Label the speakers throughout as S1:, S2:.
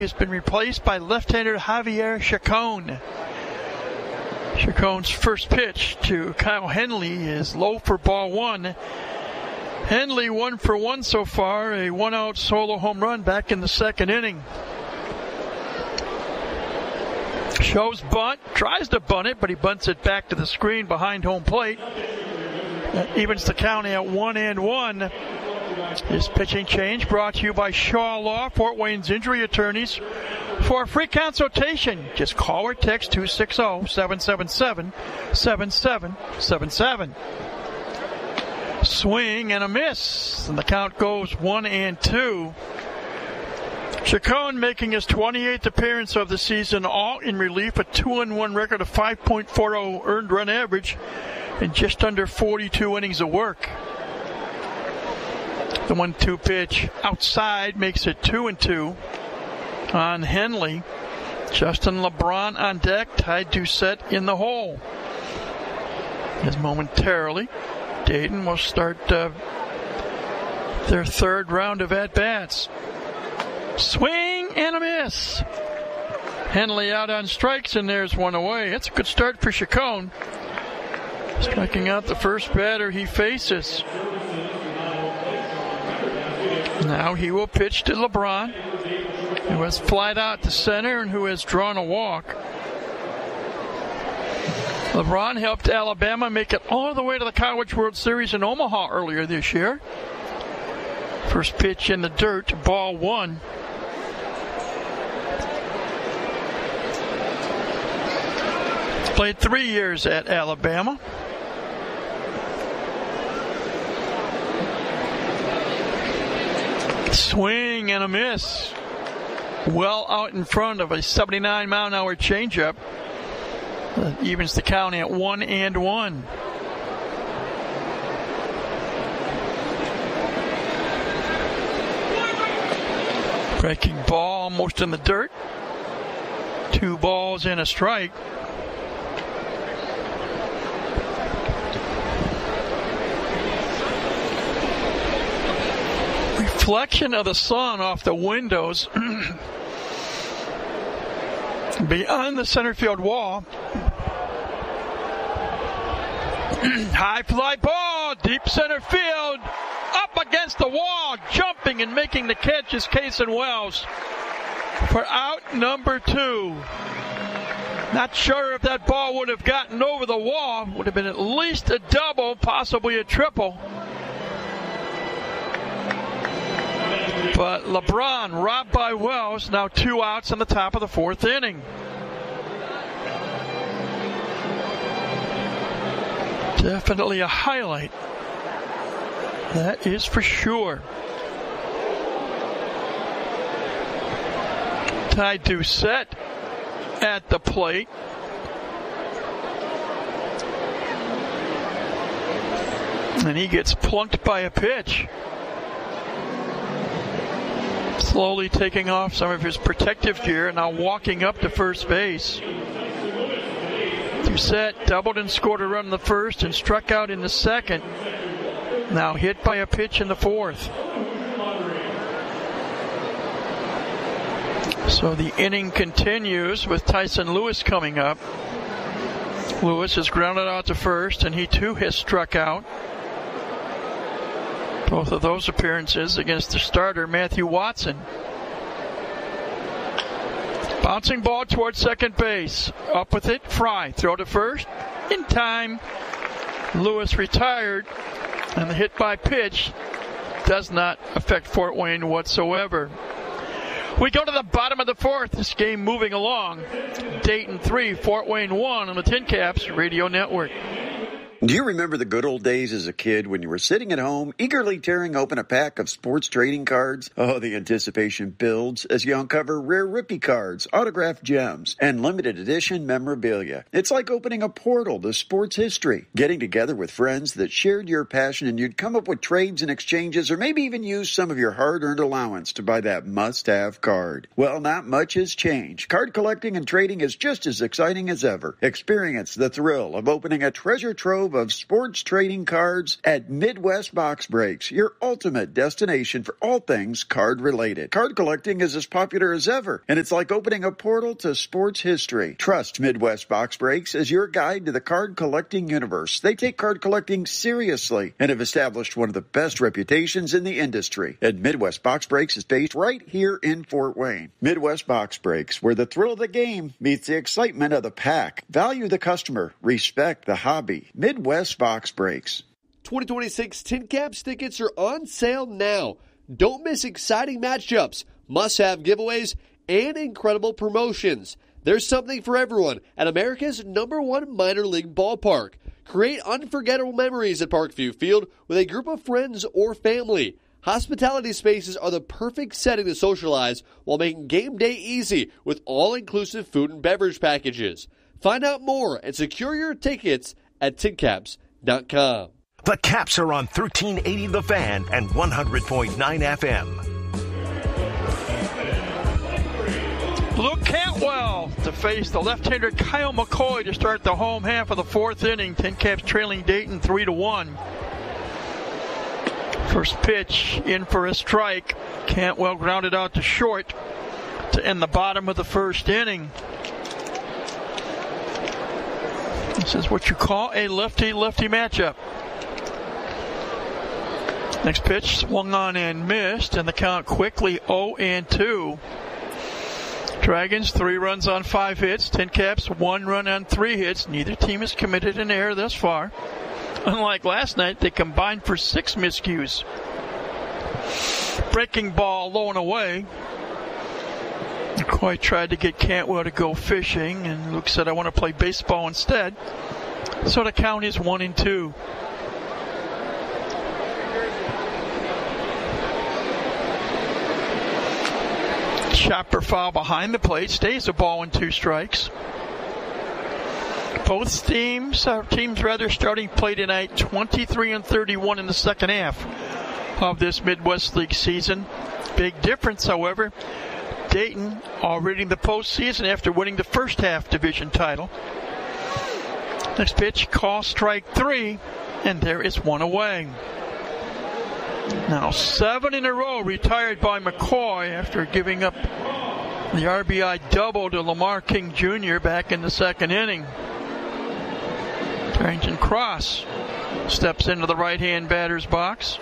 S1: has been replaced by left-hander Javier Chacon. Chacon's first pitch to Kyle Henley is low for ball one. Henley 1 for 1 so far, a one-out solo home run back in the second inning. Shows bunt, tries to bunt it, but he bunts it back to the screen behind home plate. That evens the count at 1-1. This pitching change brought to you by Shaw Law, Fort Wayne's injury attorneys. For a free consultation, just call or text 260-777-7777. Swing and a miss, and the count goes 1-2. Chacon making his 28th appearance of the season, all in relief, a 2-1 record of 5.40 earned run average and just under 42 innings of work. The 1-2 pitch outside makes it 2-2 on Henley. Justin LeBron on deck, tied to set in the hole. As momentarily, Dayton will start their third round of at-bats. Swing and a miss. Henley out on strikes, and there's one away. It's a good start for Chacon. Striking out the first batter he faces. Now he will pitch to LeBron, who has flied out to center and who has drawn a walk. LeBron helped Alabama make it all the way to the College World Series in Omaha earlier this year. First pitch in the dirt, ball one. Played 3 years at Alabama. Swing and a miss. Well out in front of a 79-mile-an-hour changeup. That evens the count at 1-1. Breaking ball almost in the dirt. 2 balls and a strike. Reflection of the sun off the windows beyond the center field wall. High fly ball, deep center field, up against the wall, jumping and making the catch is Cason Wells for out number 2. Not sure if that ball would have gotten over the wall. Would have been at least a double, possibly a triple. But LeBron robbed by Wells, now 2 outs in the top of the 4th inning. Definitely a highlight. That is for sure. Ty Doucette at the plate. And he gets plunked by a pitch. Slowly taking off some of his protective gear and now walking up to first base. Doucette doubled and scored a run in the first and struck out in the second. Now hit by a pitch in the 4th. So the inning continues with Tyson Lewis coming up. Lewis is grounded out to first, and he too has struck out. Both of those appearances against the starter, Matthew Watson. Bouncing ball towards second base. Up with it, Fry. Throw to first. In time. Lewis retired, and the hit by pitch does not affect Fort Wayne whatsoever. We go to the bottom of the 4th. This game moving along. Dayton 3, Fort Wayne 1 on the Tin Caps Radio Network.
S2: Do you remember the good old days as a kid when you were sitting at home, eagerly tearing open a pack of sports trading cards? Oh, the anticipation builds as you uncover rare rookie cards, autographed gems, and limited edition memorabilia. It's like opening a portal to sports history, getting together with friends that shared your passion, and you'd come up with trades and exchanges, or maybe even use some of your hard-earned allowance to buy that must-have card. Well, not much has changed. Card collecting and trading is just as exciting as ever. Experience the thrill of opening a treasure trove trove of sports trading cards at Midwest Box Breaks, your ultimate destination for all things card-related. Card collecting is as popular as ever, and it's like opening a portal to sports history. Trust Midwest Box Breaks as your guide to the card collecting universe. They take card collecting seriously and have established one of the best reputations in the industry. And Midwest Box Breaks is based right here in Fort Wayne. Midwest Box Breaks, where the thrill of the game meets the excitement of the pack. Value the customer. Respect the hobby. Midwest Box Breaks.
S3: 2026 Tin Caps tickets are on sale now. Don't miss exciting matchups, must-have giveaways, and incredible promotions. There's something for everyone at America's #1 minor league ballpark. Create unforgettable memories at Parkview Field with a group of friends or family. Hospitality spaces are the perfect setting to socialize while making game day easy with all-inclusive food and beverage packages. Find out more and secure your tickets at tincaps.com.
S4: The Caps are on 1380 The Fan and 100.9 FM.
S1: Luke Cantwell to face the left-hander Kyle McCoy to start the home half of the fourth inning. Tin Caps trailing Dayton 3-1. First pitch in for a strike. Cantwell grounded out to short to end the bottom of the first inning. This is what you call a lefty-lefty matchup. Next pitch swung on and missed, and the count quickly 0-2. Dragons 3 runs on 5 hits. Tin Caps 1 run on 3 hits. Neither team has committed an error thus far. Unlike last night, they combined for 6 miscues. Breaking ball low and away. McCoy tried to get Cantwell to go fishing, and Luke said, I want to play baseball instead. So the count is 1-2. Chopper foul behind the plate, stays a ball and 2 strikes. Both teams starting play tonight 23-31 in the second half of this Midwest League season. Big difference, however, Dayton already in the postseason after winning the first half division title. Next pitch, call strike 3, and there is 1 away. Now 7 in a row retired by McCoy after giving up the RBI double to Lamar King Jr. back in the second inning. Carrington Cross steps into the right-hand batter's box.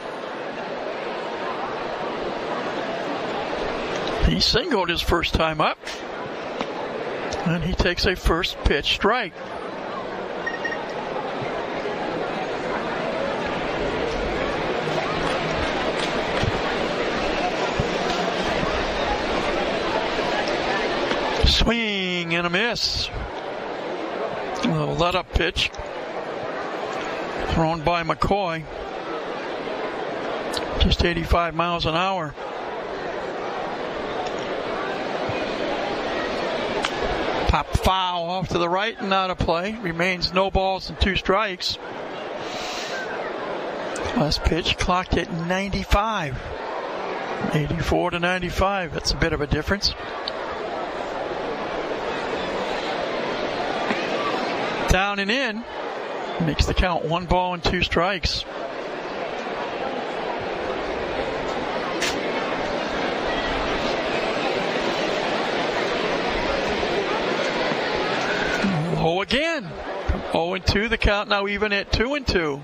S1: He singled his first time up, and he takes a first pitch strike. Swing and a miss. A little let-up pitch thrown by McCoy. Just 85 miles an hour. Pop foul off to the right and out of play. Remains no balls and 2 strikes. Last pitch clocked at 95. 84 to 95. That's a bit of a difference. Down and in. Makes the count 1 ball and 2 strikes. Low again. 0-2, the count now even at 2-2.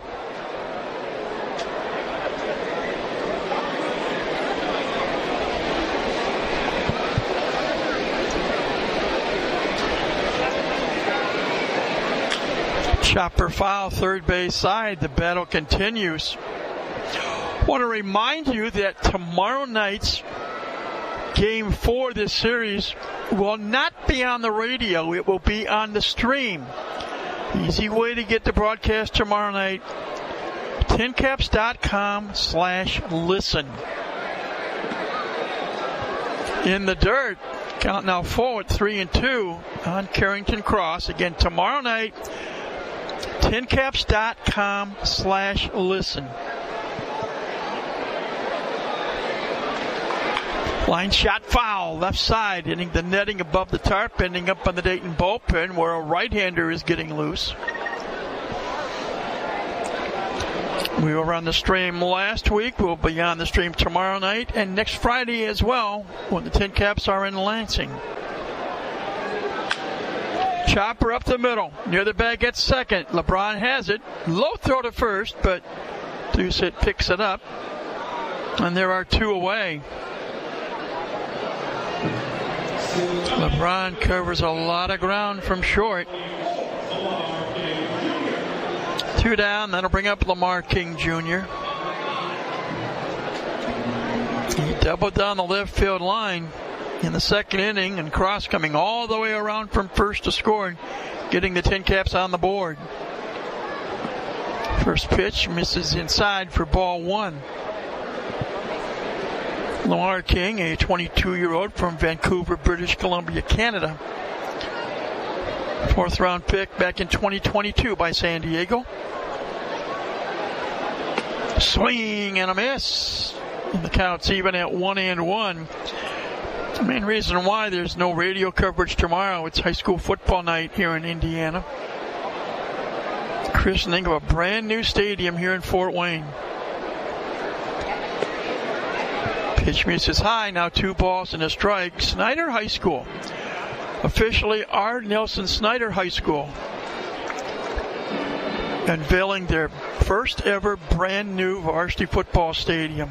S1: Chopper foul, third base side. The battle continues. Want to remind you that tomorrow night's Game 4 of this series will not be on the radio. It will be on the stream. Easy way to get the broadcast tomorrow night. tincaps.com/listen. In the dirt, count now forward 3-2 on Carrington Cross. Again, tomorrow night, tincaps.com/listen. Line shot foul, left side, hitting the netting above the tarp, ending up on the Dayton bullpen where a right-hander is getting loose. We were on the stream last week. We'll be on the stream tomorrow night and next Friday as well when the Tin Caps are in Lansing. Chopper up the middle. Near the bag at second. LeBron has it. Low throw to first, but Doucette picks it up. And there are 2 away. LeBron covers a lot of ground from short. 2 down. That'll bring up Lamar King Jr. He doubled down the left field line in the second inning, and Cross coming all the way around from first to score, getting the Tin Caps on the board. First pitch misses inside for ball 1. Lamar King, a 22-year-old from Vancouver, British Columbia, Canada. 4th round pick back in 2022 by San Diego. Swing and a miss. And the count's even at 1-1. The main reason why there's no radio coverage tomorrow, it's high school football night here in Indiana. Christening of a brand new stadium here in Fort Wayne. Pitch misses high, now 2 balls and a strike. Snyder High School, officially R. Nelson Snyder High School, unveiling their first ever brand new varsity football stadium.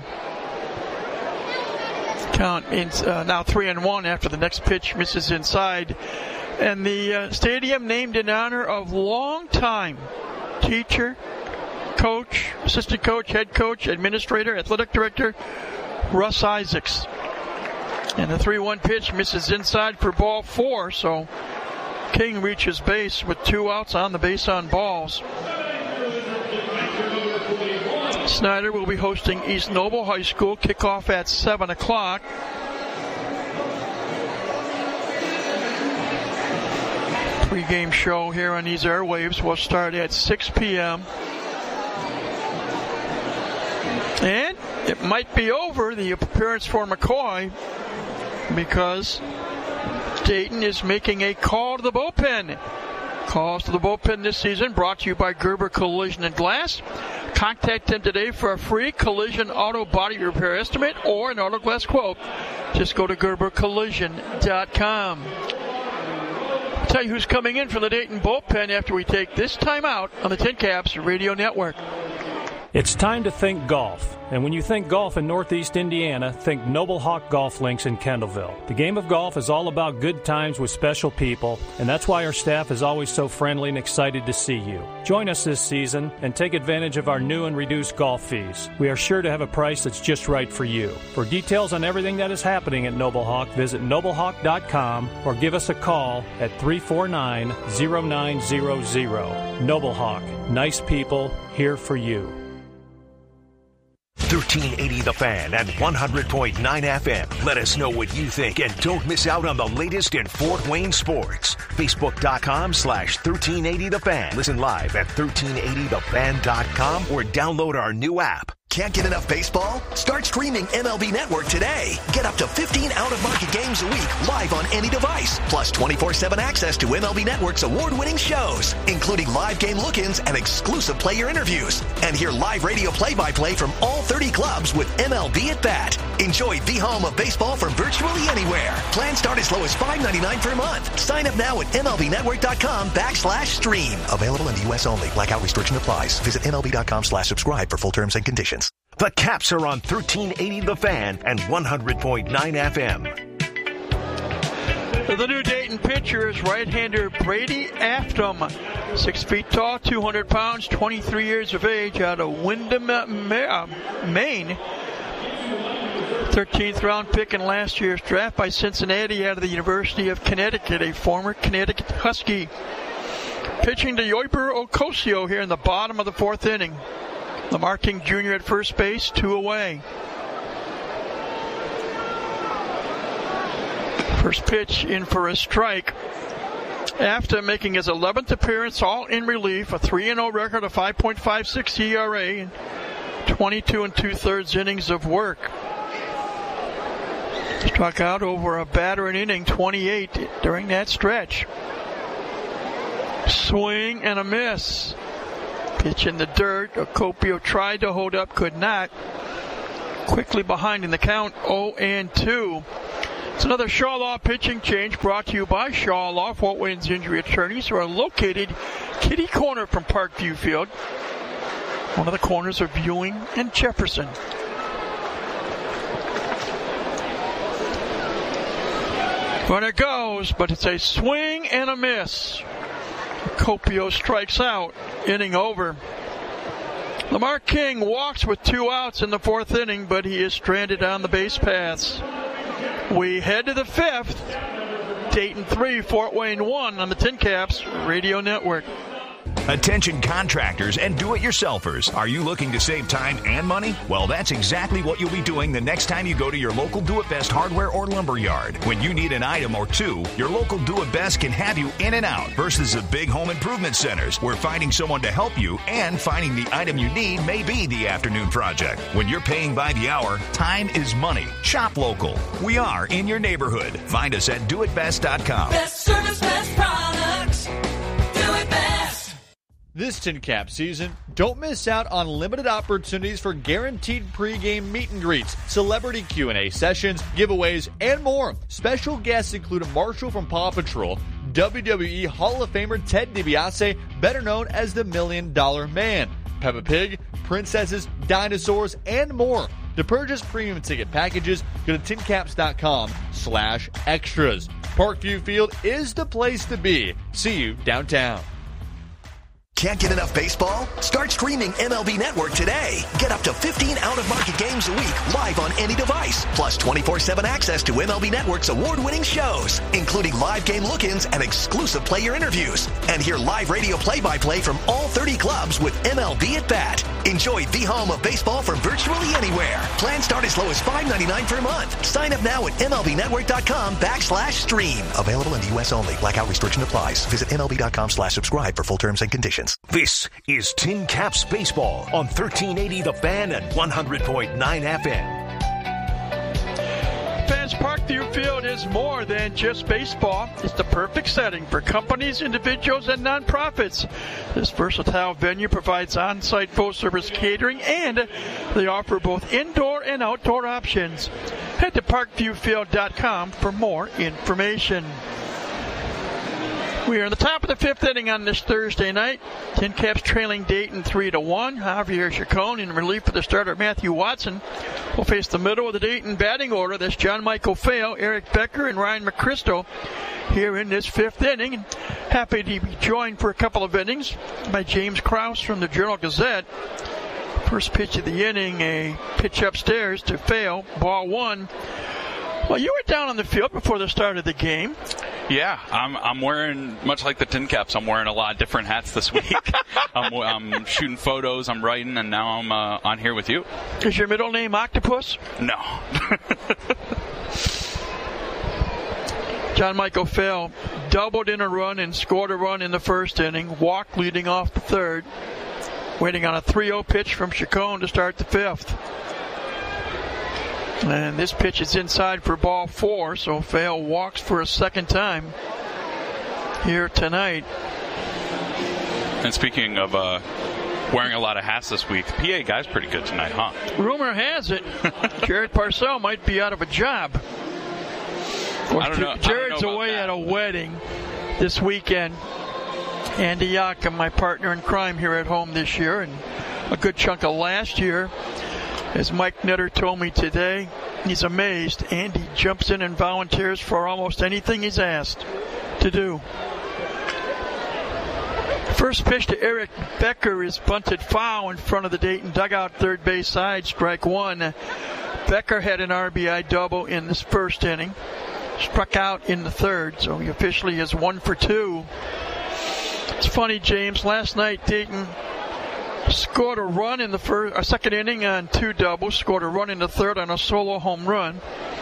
S1: Count now 3-1 after the next pitch misses inside. And the stadium named in honor of longtime teacher, coach, assistant coach, head coach, administrator, athletic director, Russ Isaacs. And the 3-1 pitch misses inside for ball 4. So King reaches base with 2 outs on the base on balls. Snyder will be hosting East Noble High School. Kickoff at 7 o'clock. Pre-game show here on these airwaves will start at 6 p.m. And it might be over, the appearance for McCoy, because Dayton is making a call to the bullpen. Calls to the bullpen this season brought to you by Gerber Collision and Glass. Contact them today for a free collision auto body repair estimate or an auto glass quote. Just go to GerberCollision.com. I'll tell you who's coming in from the Dayton bullpen after we take this time out on the Tin Caps Radio Network.
S5: It's time to think golf. And when you think golf in Northeast Indiana, think Noble Hawk Golf Links in Kendallville. The game of golf is all about good times with special people, and that's why our staff is always so friendly and excited to see you. Join us this season and take advantage of our new and reduced golf fees. We are sure to have a price that's just right for you. For details on everything that is happening at Noble Hawk, visit noblehawk.com or give us a call at 349-0900. Noble Hawk, nice people, here for you.
S4: 1380 The Fan and 100.9 FM. Let us know what you think and don't miss out on the latest in Fort Wayne sports. Facebook.com/1380 The Fan. Listen live at 1380thefan.com or download our new app.
S6: Can't get enough baseball? Start streaming MLB Network today. Get up to 15 out-of-market games a week live on any device. Plus 24/7 access to MLB Network's award-winning shows, including live game look-ins and exclusive player interviews. And hear live radio play-by-play from all 30 clubs with MLB at Bat. Enjoy the home of baseball from virtually anywhere. Plans start as low as $5.99 per month. Sign up now at MLBnetwork.com/stream. Available in the U.S. only. Blackout restriction applies. Visit MLB.com/subscribe for full terms and conditions.
S4: The Caps are on 1380 The Fan and 100.9 FM.
S1: The new Dayton pitcher is right-hander Brady Afton. 6 feet tall, 200 pounds, 23 years of age, out of Windham, Maine. 13th round pick in last year's draft by Cincinnati out of the University of Connecticut, a former Connecticut Husky. Pitching to Yoiber Ocosio here in the bottom of the 4th inning. Lamar King Jr. at first base, 2 away. First pitch in for a strike. After making his 11th appearance, all in relief, a 3-0 record, a 5.56 ERA, and 22 2/3 innings of work. Struck out over a batter an inning, 28 during that stretch. Swing and a miss. Pitch in the dirt. Ocopio tried to hold up, could not. Quickly behind in the count, 0-2. It's another Shaw Law pitching change brought to you by Shaw Law, Fort Wayne's injury attorneys, who are located kitty corner from Parkview Field. One of the corners of Ewing and Jefferson. Runner goes, but it's a swing and a miss. Copio strikes out, inning over. Lamar King walks with 2 outs in the 4th inning, but he is stranded on the base paths. We head to the 5th. Dayton 3, Fort Wayne 1 on the Tin Caps Radio Network.
S4: Attention contractors and do-it-yourselfers. Are you looking to save time and money? Well, that's exactly what you'll be doing the next time you go to your local Do-It-Best hardware or lumber yard. When you need an item or two, your local Do-It-Best can have you in and out versus the big home improvement centers where finding someone to help you and finding the item you need may be the afternoon project. When you're paying by the hour, time is money. Shop local. We are in your neighborhood. Find us at doitbest.com.
S7: Best service, best products. Do it best.
S3: This Tin Cap season, don't miss out on limited opportunities for guaranteed pregame meet and greets, celebrity Q&A sessions, giveaways, and more. Special guests include Marshall from Paw Patrol, WWE Hall of Famer Ted DiBiase, better known as the $1 Million Man, Peppa Pig, princesses, dinosaurs, and more. To purchase premium ticket packages, go to tincaps.com/extras. Parkview Field is the place to be. See you downtown.
S6: Can't get enough baseball? Start streaming MLB Network today. Get up to 15 out-of-market games a week live on any device. Plus 24/7 access to MLB Network's award-winning shows, including live game look-ins and exclusive player interviews. And hear live radio play-by-play from all 30 clubs with MLB at Bat. Enjoy the home of baseball from virtually anywhere. Plans start as low as $5.99 per month. Sign up now at MLBnetwork.com/stream. Available in the U.S. only. Blackout restriction applies. Visit MLB.com/subscribe for full terms and conditions.
S4: This is Tin Caps Baseball on 1380 The Fan and 100.9 FM.
S1: Fans, Parkview Field is more than just baseball. It's the perfect setting for companies, individuals, and nonprofits. This versatile venue provides on-site full-service catering, and they offer both indoor and outdoor options. Head to parkviewfield.com for more information. We are in the top of the 5th inning on this Thursday night. Tin Caps trailing Dayton 3-1. Javier Chacon in relief for the starter Matthew Watson will face the middle of the Dayton batting order. That's John Michael Fail, Eric Becker, and Ryan McChrystal here in this 5th inning. And happy to be joined for a couple of innings by James Krause from the Journal-Gazette. First pitch of the inning, a pitch upstairs to Fail, ball 1. Well, you were down on the field before the start of the game.
S8: Yeah, I'm wearing, much like the Tin Caps, I'm wearing a lot of different hats this week. I'm shooting photos, I'm writing, and now I'm on here with you.
S1: Is your middle name Octopus?
S8: No.
S1: John Michael Fail doubled in a run and scored a run in the first inning, walked leading off the third, waiting on a 3-0 pitch from Chacon to start the 5th. And this pitch is inside for ball 4, so Fail walks for a second time here tonight.
S8: And speaking of wearing a lot of hats this week, the PA guy's pretty good tonight, huh?
S1: Rumor has it Jared Parcell might be out of a job.
S8: I don't know.
S1: Jared's away at a wedding this weekend. Andy Yakum, my partner in crime here at home this year, and a good chunk of last year. As Mike Netter told me today, he's amazed Andy jumps in and volunteers for almost anything he's asked to do. First pitch to Eric Becker is bunted foul in front of the Dayton dugout, third base side, strike 1. Becker had an RBI double in this first inning, struck out in the third, so he officially is 1 for 2. It's funny, James, last night Dayton scored a run in the second inning on 2 doubles, scored a run in the third on a solo home run.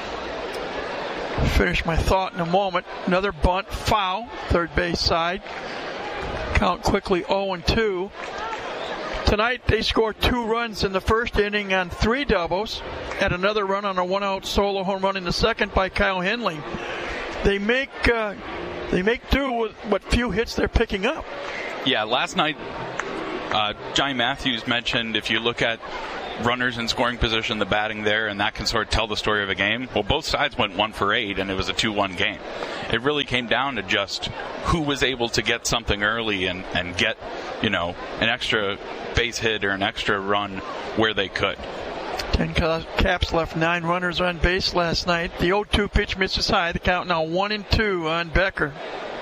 S1: Finish my thought in a moment. Another bunt, foul, third base side. Count quickly 0-2. Tonight they scored 2 runs in the first inning on 3 doubles, and another run on a 1-out solo home run in the second by Kyle Henley. They make do with what few hits they're picking up.
S8: Yeah, last night Johnny Matthews mentioned if you look at runners in scoring position, the batting there, and that can sort of tell the story of a game. Well, both sides went 1 for 8, and it was a 2-1 game. It really came down to just who was able to get something early and get, an extra base hit or an extra run where they could.
S1: 10 Caps left 9 runners on base last night. The 0-2 pitch misses high. The count now 1-2 on Becker.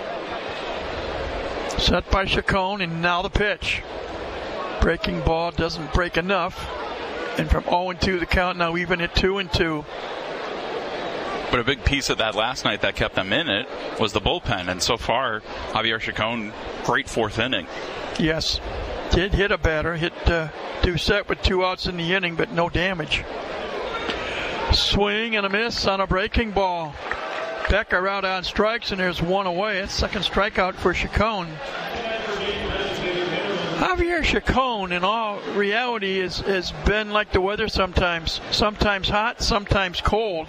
S1: Set by Chacon, and now the pitch. Breaking ball doesn't break enough. And from 0-2, the count now even at 2-2.
S8: But a big piece of that last night that kept them in it was the bullpen. And so far, Javier Chacon, great 4th inning.
S1: Yes. Did hit a batter. Hit Doucette with 2 outs in the inning, but no damage. Swing and a miss on a breaking ball. Becker out on strikes, and there's 1 away. It's second strikeout for Chacon. Javier Chacon, in all reality, has been like the weather sometimes. Sometimes hot, sometimes cold.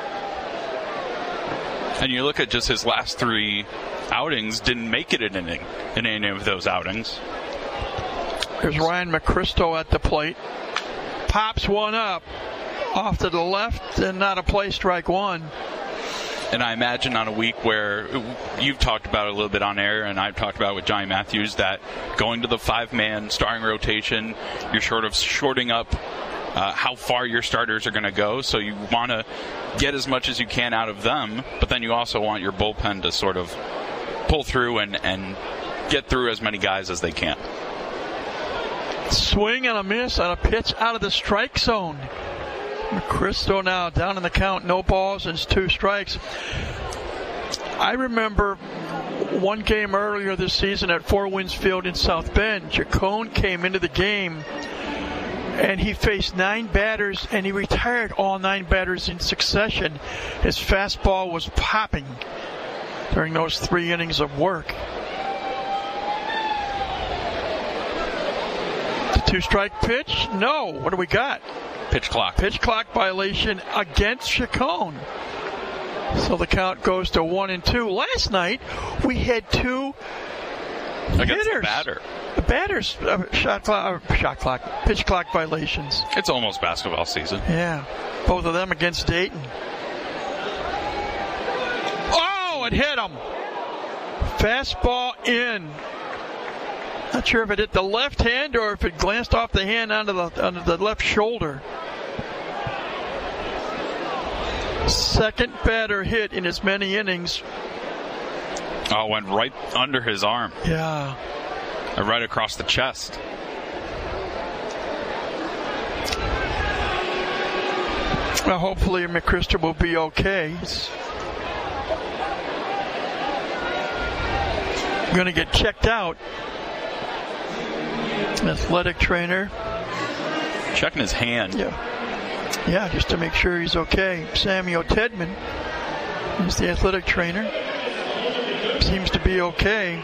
S8: And you look at just his last 3 outings, didn't make it in any of those outings.
S1: There's Ryan McChristo at the plate. Pops one up off to the left, and not a play, strike 1.
S8: And I imagine on a week where you've talked about it a little bit on air, and I've talked about it with Johnny Matthews, that going to the 5-man starting rotation, you're sort of shorting up how far your starters are going to go. So you want to get as much as you can out of them, but then you also want your bullpen to sort of pull through and get through as many guys as they can.
S1: Swing and a miss on a pitch out of the strike zone. McChristo now down in the count, no balls and 2 strikes. I remember one game earlier this season at Four Winds Field in South Bend. Chacon came into the game and he faced 9 batters, and he retired all 9 batters in succession. His fastball was popping during those 3 innings of work. The 2-strike pitch? No. What do we got?
S8: Pitch clock.
S1: Pitch clock violation against Chacon. So the count goes to 1-2. Last night, we had 2
S8: against
S1: hitters.
S8: The batter.
S1: The batters, pitch clock violations.
S8: It's almost basketball season.
S1: Yeah. Both of them against Dayton. Oh, it hit him. Fastball in. Not sure if it hit the left hand or if it glanced off the hand onto the left shoulder. Second batter hit in as many innings.
S8: Oh, went right under his arm.
S1: Yeah.
S8: Right across the chest.
S1: Well, hopefully McChristo will be okay. He's going to get checked out. Athletic trainer.
S8: Checking his hand.
S1: Yeah, just to make sure he's okay. Samuel Tedman is the athletic trainer. Seems to be okay.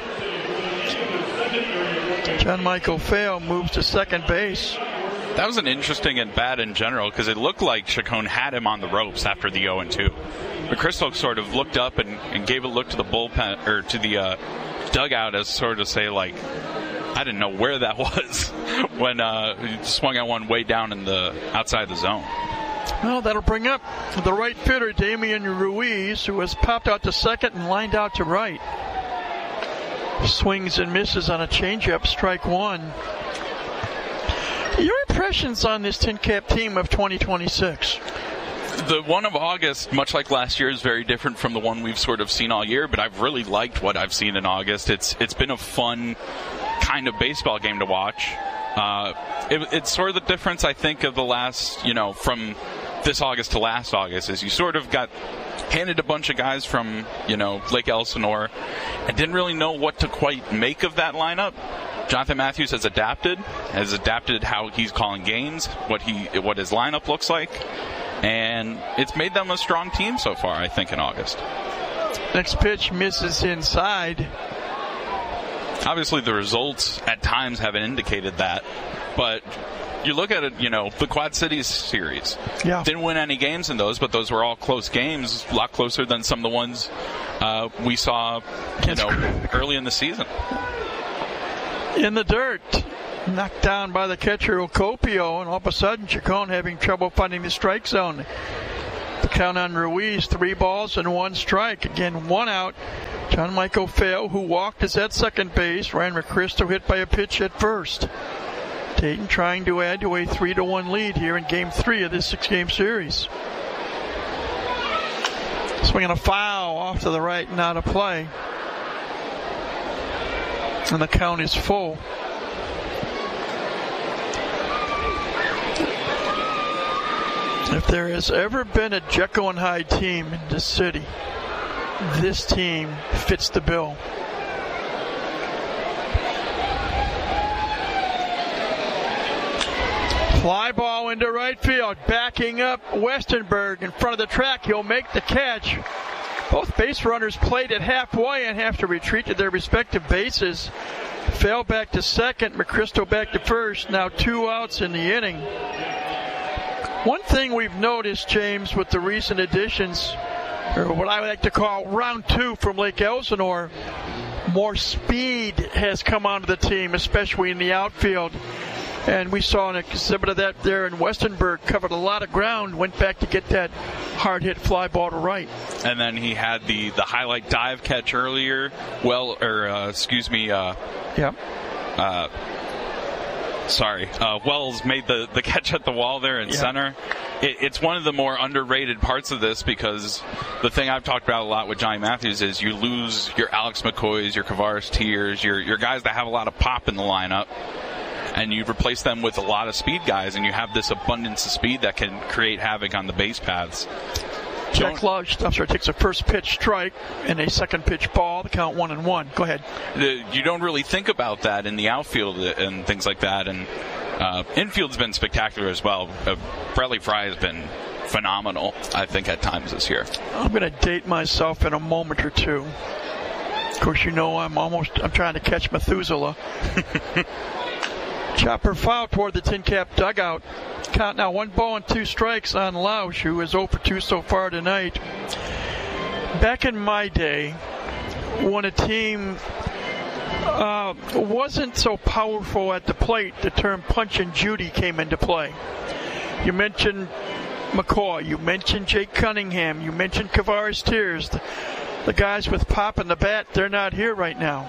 S1: John Michael Fale moves to second base.
S8: That was an interesting at bat in general, because it looked like Chacon had him on the ropes after the 0-2. McChristo sort of looked up and gave a look to the bullpen, or to the dugout, as sort of say, like, I didn't know where that was when he swung at one way down in the outside the zone.
S1: Well, that'll bring up the right fielder, Damian Ruiz, who has popped out to second and lined out to right. Swings and misses on a changeup, strike 1. Your impressions on this Tin Cap team of 2026?
S8: The one of August, much like last year, is very different from the one we've sort of seen all year, but I've really liked what I've seen in August. It's been a fun kind of baseball game to watch. It's sort of the difference, I think, of the last, from this August to last August, is you sort of got handed a bunch of guys from, Lake Elsinore and didn't really know what to quite make of that lineup. Jonathan Matthews has adapted how he's calling games, what his lineup looks like, and it's made them a strong team so far, I think, in August.
S1: Next pitch misses inside.
S8: Obviously, the results at times haven't indicated that, but you look at it, the Quad Cities series.
S1: Yeah.
S8: Didn't win any games in those, but those were all close games, a lot closer than some of the ones we saw, early in the season.
S1: In the dirt, knocked down by the catcher Ocopio, and all of a sudden Chacon having trouble finding the strike zone. The count on Ruiz, 3 balls and 1 strike. Again, 1 out. John Michael Fail, who walked, is at second base. Ryan McChristo hit by a pitch at first. Dayton trying to add to a 3-1 lead here in Game 3 of this 6-game series. Swinging a foul off to the right and out of play. And the count is full. If there has ever been a Jekyll and Hyde team in this city, this team fits the bill. Fly ball into right field, backing up Westenberg in front of the track. He'll make the catch. Both base runners played at halfway and have to retreat to their respective bases. Fell back to second, McChristo back to first. Now 2 outs in the inning. One thing we've noticed, James, with the recent additions, or what I like to call round 2 from Lake Elsinore, more speed has come onto the team, especially in the outfield. And we saw an exhibit of that there in Westenberg. Covered a lot of ground, went back to get that hard hit fly ball to right. And
S8: then he had the highlight dive catch earlier. Wells made the catch at the wall there in center. It's one of the more underrated parts of this, because the thing I've talked about a lot with Johnny Matthews is you lose your Alex McCoys, your Kavaris Tiers, your guys that have a lot of pop in the lineup, and you replace them with a lot of speed guys, and you have this abundance of speed that can create havoc on the base paths.
S1: Jack Lodge takes a first pitch strike and a second pitch ball. The count 1-1. Go ahead.
S8: You don't really think about that in the outfield and things like that. And infield's been spectacular as well. Bradley Fry has been phenomenal, I think, at times this year.
S1: I'm going to date myself in a moment or two. Of course, you know I'm trying to catch Methuselah. Chopper foul toward the Tin Cap dugout. Count now 1 ball and 2 strikes on Lausch, who is 0 for 2 so far tonight. Back in my day, when a team wasn't so powerful at the plate, the term punch and Judy came into play. You mentioned McCoy, you mentioned Jake Cunningham, you mentioned Kavaris Tiers. The guys with pop in the bat, they're not here right now.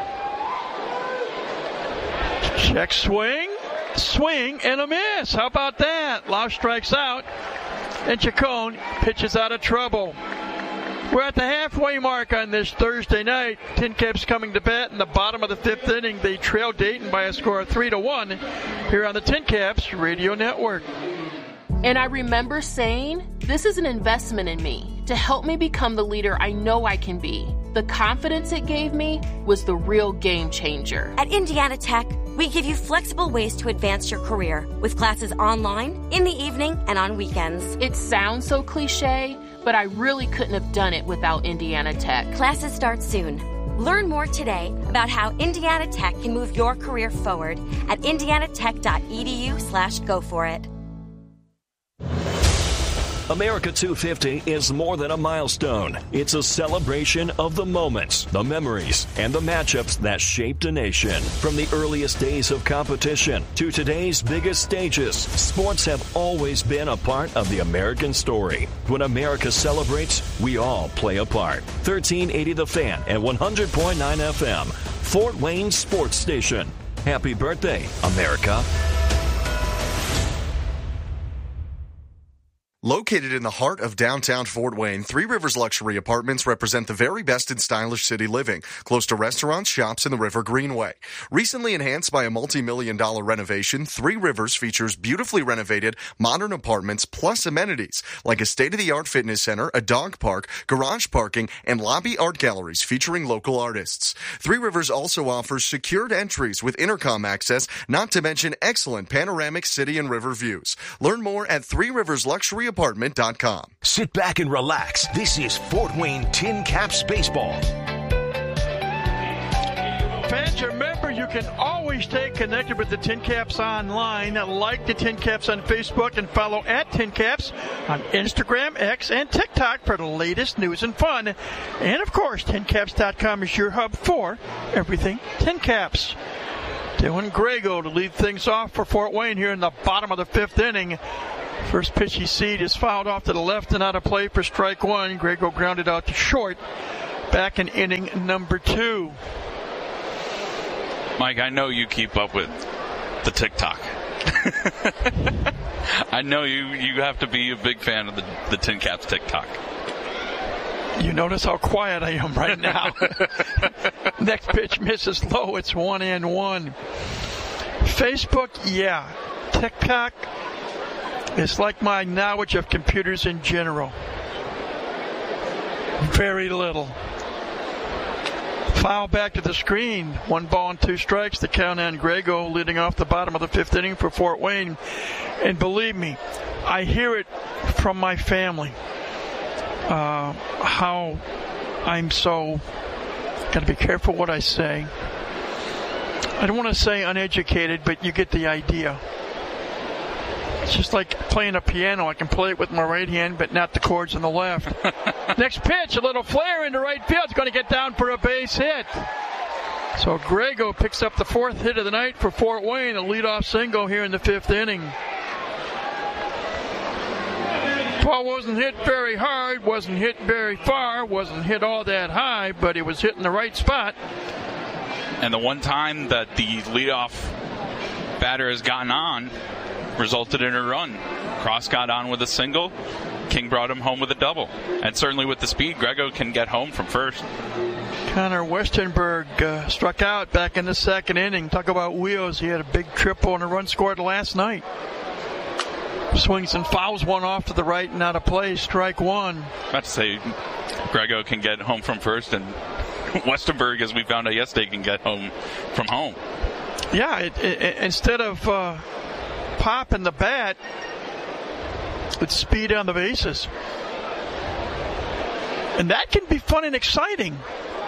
S1: Check swing, and a miss. How about that? Lausch strikes out, and Chacon pitches out of trouble. We're at the halfway mark on this Thursday night. Tin Caps coming to bat in the bottom of the 5th inning. They trail Dayton by a score of 3-1 here on the Tin Caps Radio Network.
S9: And I remember saying, this is an investment in me to help me become the leader I know I can be. The confidence it gave me was the real game changer.
S10: At Indiana Tech, we give you flexible ways to advance your career with classes online, in the evening, and on weekends.
S9: It sounds so cliche, but I really couldn't have done it without Indiana Tech.
S10: Classes start soon. Learn more today about how Indiana Tech can move your career forward at indianatech.edu/go for it.
S11: America 250 is more than a milestone. It's a celebration of the moments, the memories, and the matchups that shaped a nation. From the earliest days of competition to today's biggest stages, sports have always been a part of the American story. When America celebrates, we all play a part. 1380 The Fan and 100.9 FM, Fort Wayne Sports Station. Happy birthday, America.
S12: Located in the heart of downtown Fort Wayne, Three Rivers Luxury Apartments represent the very best in stylish city living, close to restaurants, shops, and the River Greenway. Recently enhanced by a multi-million-dollar renovation, Three Rivers features beautifully renovated, modern apartments plus amenities like a state-of-the-art fitness center, a dog park, garage parking, and lobby art galleries featuring local artists. Three Rivers also offers secured entries with intercom access, not to mention excellent panoramic city and river views. Learn more at threeriversluxuryapartment.com.
S4: Sit back and relax. This is Fort Wayne Tin Caps Baseball.
S1: Fans, remember you can always stay connected with the Tin Caps online. Like the Tin Caps on Facebook and follow at Tin Caps on Instagram, X, and TikTok for the latest news and fun. And of course, TinCaps.com is your hub for everything Tin Caps. Dylan Grego to lead things off for Fort Wayne here in the bottom of the 5th inning. First pitch he seed is fouled off to the left and out of play for strike 1. Grego grounded out to short back in inning number 2.
S8: Mike, I know you keep up with the TikTok. I know you have to be a big fan of the Tin Caps TikTok.
S1: You notice how quiet I am right now. Next pitch misses low. It's 1-1. Facebook, yeah. TikTok, it's like my knowledge of computers in general. Very little. Foul back to the screen. 1 ball and 2 strikes. The count on Grego leading off the bottom of the 5th inning for Fort Wayne. And believe me, I hear it from my family. How I'm so got to be careful what I say. I don't want to say uneducated, but you get the idea. It's just like playing a piano. I can play it with my right hand, but not the chords on the left. Next pitch, a little flare into right field. It's going to get down for a base hit. So Grego picks up the 4th hit of the night for Fort Wayne, a leadoff single here in the 5th inning. Ball wasn't hit very hard, wasn't hit very far, wasn't hit all that high, but it was hit in the right spot.
S8: And the one time that the leadoff batter has gotten on resulted in a run. Cross got on with a single. King brought him home with a double. And certainly with the speed, Grego can get home from first.
S1: Connor Westenberg struck out back in the 2nd inning. Talk about wheels. He had a big triple and a run scored last night. Swings and fouls one off to the right and out of play. Strike 1.
S8: About to say, Grego can get home from first, and Westenberg, as we found out yesterday, can get home from home.
S1: Yeah, instead of popping the bat, it's speed on the bases. And that can be fun and exciting.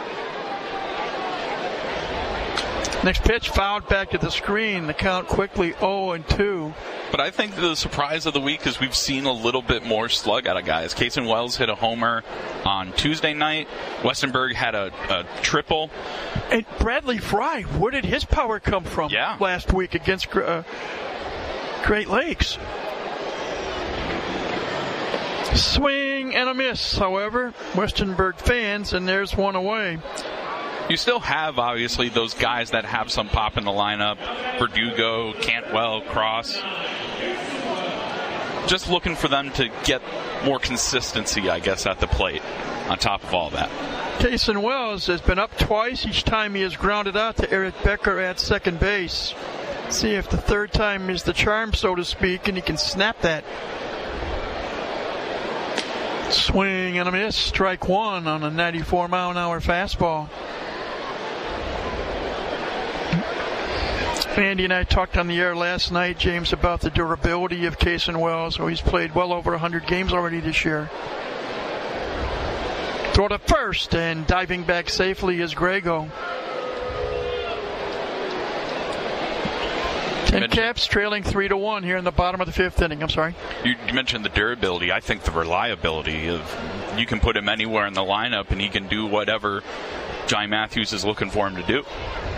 S1: Next pitch fouled back to the screen. The count quickly 0-2.
S8: But I think the surprise of the week is we've seen a little bit more slug out of guys. Kason Wells hit a homer on Tuesday night. Westenberg had a triple.
S1: And Bradley Fry, where did his power come from last week against Great Lakes? Swing and a miss, however. Westenberg fans, and there's one away.
S8: You still have, obviously, those guys that have some pop in the lineup. Verdugo, Cantwell, Cross. Just looking for them to get more consistency, I guess, at the plate on top of all that.
S1: Kason Wells has been up twice. Each time he has grounded out to Eric Becker at second base. See if the 3rd time is the charm, so to speak, and he can snap that. Swing and a miss. Strike 1 on a 94-mile-an-hour fastball. Andy and I talked on the air last night, James, about the durability of Kason Wells. He's played well over 100 games already this year. Throw to first, and diving back safely is Grego. Tin Caps trailing 3-1 here in the bottom of the 5th inning. I'm sorry.
S8: You mentioned the durability. I think the reliability of you can put him anywhere in the lineup and he can do whatever Johnny Matthews is looking for him to do.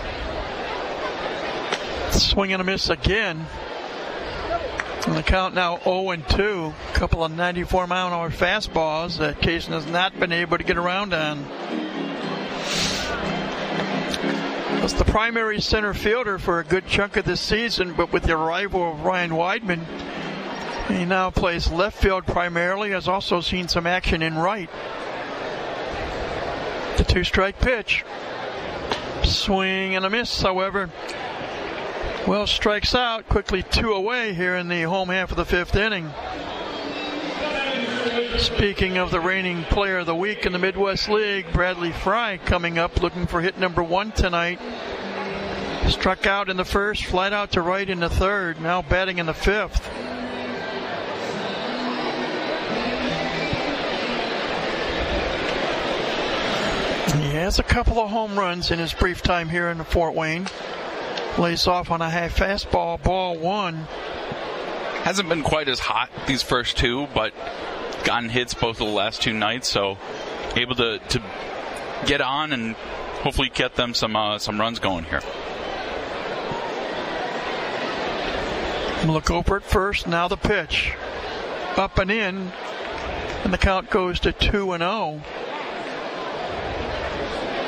S1: Swing and a miss again. And the count now 0-2. A couple of 94-mile-an-hour fastballs that Kason has not been able to get around on. Was the primary center fielder for a good chunk of this season, but with the arrival of Ryan Weidman, he now plays left field primarily, has also seen some action in right. The 2-strike pitch. Swing and a miss, however. Wells strikes out, quickly 2 away here in the home half of the 5th inning. Speaking of the reigning player of the week in the Midwest League, Bradley Fry coming up looking for hit number 1 tonight. Struck out in the 1st, flat out to right in the 3rd, now batting in the 5th. He has a couple of home runs in his brief time here in Fort Wayne. Lays off on a half fastball, ball 1.
S8: Hasn't been quite as hot these first 2, but gotten hits both of the last 2 nights, so able to get on and hopefully get them some runs going here.
S1: Look over at first. Now the pitch. Up and in. And the count goes to 2-0.